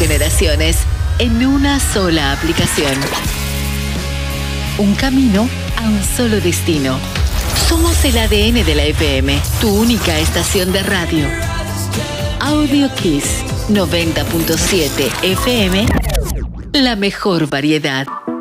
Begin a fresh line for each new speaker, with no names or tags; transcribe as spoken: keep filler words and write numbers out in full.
generaciones en una sola aplicación. Un camino a un solo destino. Somos el A D N de la F M, tu única estación de radio. Audio Kiss noventa punto siete F M, la mejor variedad.